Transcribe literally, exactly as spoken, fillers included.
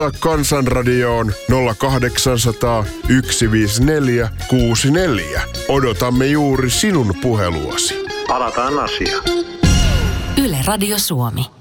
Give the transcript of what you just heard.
Kansanradioon nolla kahdeksansataa yksi viisi neljä kuusi neljä. Odotamme juuri sinun puheluasi. Palataan asiaan. Yle Radio Suomi.